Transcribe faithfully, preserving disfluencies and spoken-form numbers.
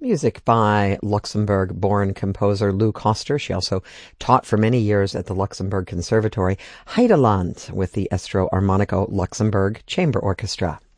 music by Luxembourg-born composer Lou Koster. She also taught for many years at the Luxembourg Conservatory. Heideland with the Estro Armonico Luxembourg Chamber Orchestra.